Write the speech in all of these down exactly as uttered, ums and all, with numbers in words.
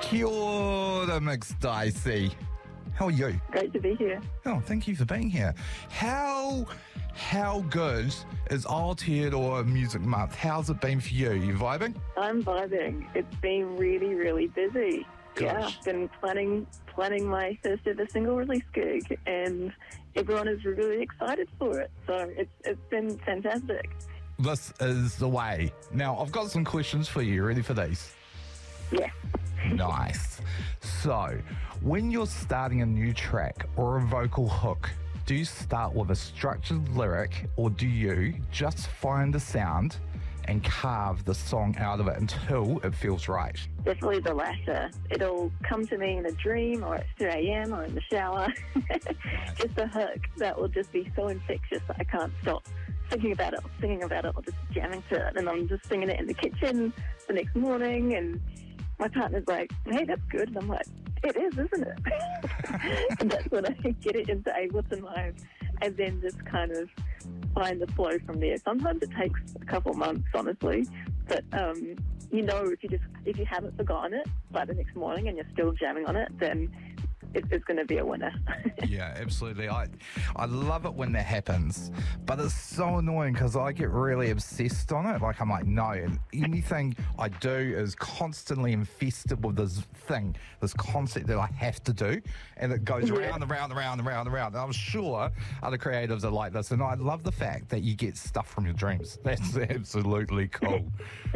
Kia ora, Mix Dicey. How are you? Great to be here. Oh, thank you for being here. How how good is Aotearoa Music Month? How's it been for you? You vibing? I'm vibing. It's been really, really busy. Gosh. Yeah, I've been planning planning my first ever single release gig, and everyone is really excited for it. So it's it's been fantastic. This is the way. Now, I've got some questions for you. You ready for these? Yeah. Nice. So, when you're starting a new track or a vocal hook, do you start with a structured lyric or do you just find the sound and carve the song out of it until it feels right? Definitely the latter. It'll come to me in a dream or at three a.m. or in the shower. Just a hook that will just be so infectious that I can't stop thinking about it or singing about it or just jamming to it. And I'm just singing it in the kitchen the next morning, and my partner's like, hey, that's good. And I'm like, it is, isn't it? And that's when I get it into Ableton Live and then just kind of find the flow from there. Sometimes it takes a couple months, honestly, but um, you know, if you just if you haven't forgotten it by the next morning and you're still jamming on it, then it, it's going to be a winner. Yeah, absolutely. I I love it when that happens, but it's so annoying because I get really obsessed on it. Like, I'm like, no, and anything I do is constantly infested with this thing, this concept that I have to do, and it goes Yeah. round and round and round and round and round. And I'm sure other creatives are like this, and I love the fact that you get stuff from your dreams. That's absolutely cool.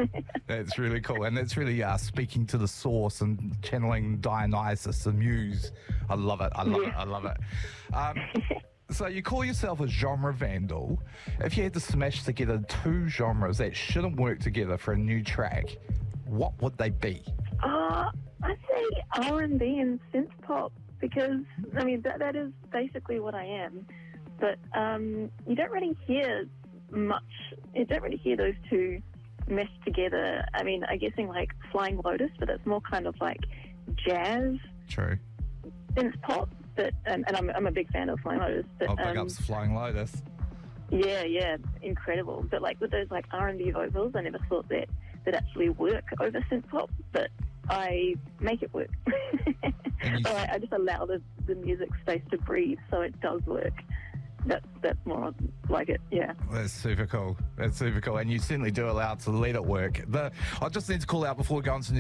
That's really cool, and it's really uh, speaking to the source and channeling Dionysus, the muse. I love it. I love Yeah. it. I love it. Um, so you call yourself a genre vandal. If you had to smash together two genres that shouldn't work together for a new track, what would they be? Uh, I'd say R and B and synth pop because, I mean, that, that is basically what I am. But um, you don't really hear much, you don't really hear those two meshed together. I mean, I'm guessing like Flying Lotus, but it's more kind of like jazz, True. synth pop. But, um, and I'm, I'm a big fan of Flying Lotus. But, I'll pick um, up Flying Lotus. Yeah, yeah, incredible. But like with those like R and B vocals, I never thought that that actually work over synth pop, but I make it work. And you- So I, I just allow the, the music space to breathe, so it does work. That's that's more like it, yeah. That's super cool. That's super cool. And you certainly do allow it to let it work. The, I just need to call out before we go on to